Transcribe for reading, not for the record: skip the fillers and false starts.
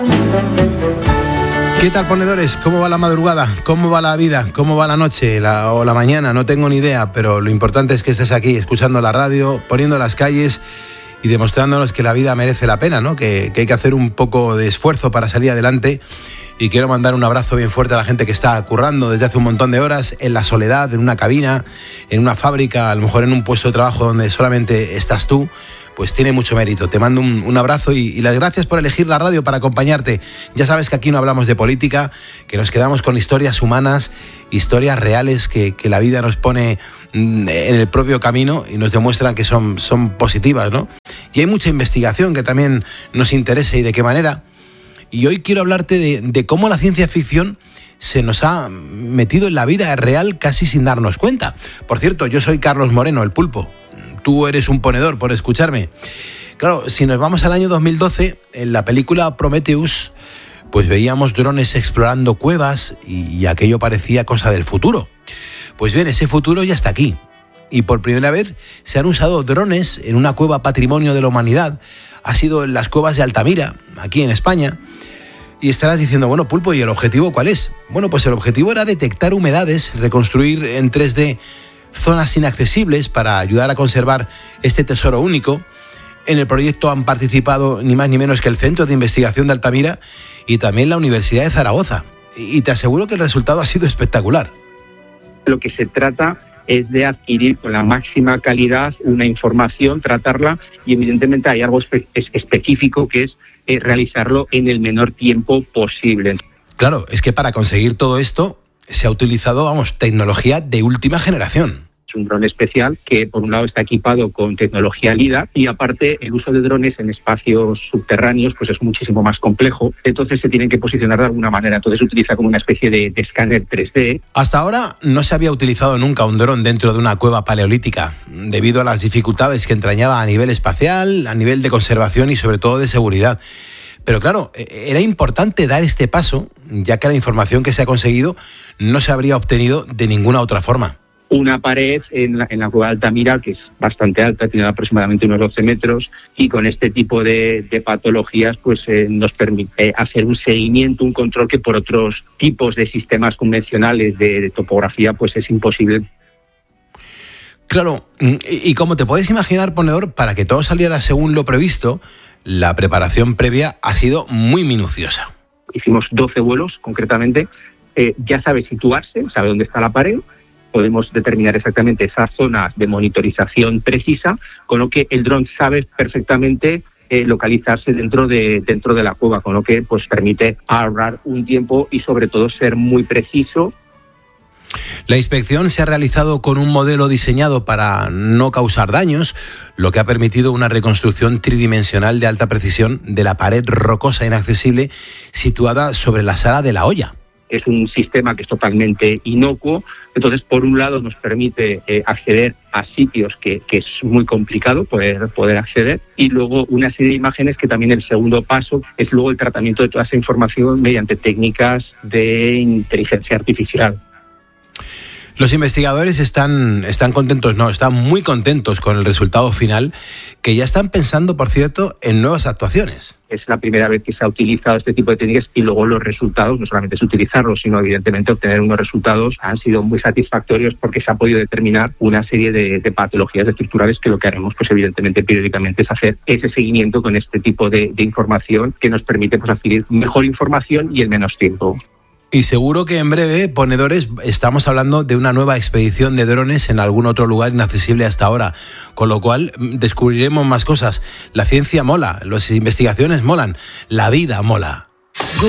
¿Qué tal, ponedores? ¿Cómo va la madrugada? ¿Cómo va la vida? ¿Cómo va la noche o la mañana? No tengo ni idea, pero lo importante es que estés aquí escuchando la radio, poniendo las calles y demostrándonos que la vida merece la pena, ¿no? Que hay que hacer un poco de esfuerzo para salir adelante. Y quiero mandar un abrazo bien fuerte a la gente que está currando desde hace un montón de horas en la soledad, en una cabina, en una fábrica, a lo mejor en un puesto de trabajo donde solamente estás tú. Pues tiene mucho mérito. Te mando un abrazo y las gracias por elegir la radio para acompañarte. Ya sabes que aquí no hablamos de política, que nos quedamos con historias humanas, historias reales que la vida nos pone en el propio camino y nos demuestran que son positivas, ¿no? Y hay mucha investigación que también nos interesa y de qué manera. Y hoy quiero hablarte de cómo la ciencia ficción se nos ha metido en la vida real casi sin darnos cuenta. Por cierto, yo soy Carlos Moreno, el Pulpo. Tú eres un ponedor por escucharme. Claro, si nos vamos al año 2012, en la película Prometheus, pues veíamos drones explorando cuevas y aquello parecía cosa del futuro. Pues bien, ese futuro ya está aquí. Y por primera vez se han usado drones en una cueva patrimonio de la humanidad. Ha sido en las cuevas de Altamira, aquí en España. Y estarás diciendo, bueno, Pulpo, ¿y el objetivo cuál es? Bueno, pues el objetivo era detectar humedades, reconstruir en 3D zonas inaccesibles para ayudar a conservar este tesoro único. En el proyecto han participado ni más ni menos que el Centro de Investigación de Altamira y también la Universidad de Zaragoza. Y te aseguro que el resultado ha sido espectacular. Lo que se trata es de adquirir con la máxima calidad una información, tratarla y evidentemente hay algo específico que es realizarlo en el menor tiempo posible. Claro, es que para conseguir todo esto se ha utilizado, tecnología de última generación. Es un dron especial que por un lado está equipado con tecnología LiDAR y aparte el uso de drones en espacios subterráneos pues es muchísimo más complejo, entonces se tienen que posicionar de alguna manera, entonces se utiliza como una especie de escáner 3D. Hasta ahora no se había utilizado nunca un dron dentro de una cueva paleolítica, debido a las dificultades que entrañaba a nivel espacial, a nivel de conservación y sobre todo de seguridad. Pero claro, era importante dar este paso, ya que la información que se ha conseguido no se habría obtenido de ninguna otra forma. Una pared en la cueva de Altamira, que es bastante alta, tiene aproximadamente unos 12 metros, y con este tipo de patologías pues nos permite hacer un seguimiento, un control que por otros tipos de sistemas convencionales de topografía pues es imposible. Claro, y como te puedes imaginar, ponedor, para que todo saliera según lo previsto, la preparación previa ha sido muy minuciosa. Hicimos 12 vuelos, concretamente. Ya sabe situarse, sabe dónde está la pared. Podemos determinar exactamente esas zonas de monitorización precisa, con lo que el dron sabe perfectamente localizarse dentro de la cueva, con lo que pues permite ahorrar un tiempo y sobre todo ser muy preciso. La inspección se ha realizado con un modelo diseñado para no causar daños, lo que ha permitido una reconstrucción tridimensional de alta precisión de la pared rocosa inaccesible situada sobre la Sala de la Hoya. Es un sistema que es totalmente inocuo, entonces por un lado nos permite acceder a sitios que es muy complicado poder acceder, y luego una serie de imágenes que también el segundo paso es luego el tratamiento de toda esa información mediante técnicas de inteligencia artificial. Los investigadores están contentos, están muy contentos con el resultado final, que ya están pensando, por cierto, en nuevas actuaciones. Es la primera vez que se ha utilizado este tipo de técnicas y luego los resultados, no solamente es utilizarlos, sino evidentemente obtener unos resultados han sido muy satisfactorios porque se ha podido determinar una serie de patologías estructurales que lo que haremos, pues evidentemente periódicamente es hacer ese seguimiento con este tipo de información que nos permite pues adquirir mejor información y en menos tiempo. Y seguro que en breve, ponedores, estamos hablando de una nueva expedición de drones en algún otro lugar inaccesible hasta ahora, con lo cual descubriremos más cosas. La ciencia mola, las investigaciones molan, la vida mola.